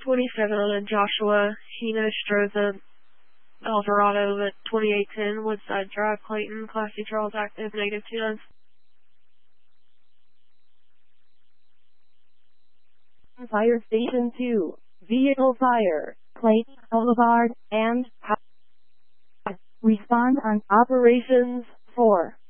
27 on a Joshua Hina Strotha Alvarado, the 2810 Woodside Drive, Clayton, Class C Charles, active, negative 29. Fire Station 2, vehicle fire, Clayton Boulevard, and respond on Operations 4.